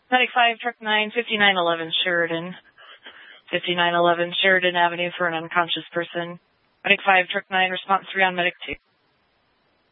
Medic 5, Truck 9, 5911 Sheridan. 5911 Sheridan Avenue for an unconscious person. Medic 5, Truck 9, response 3 on Medic 2.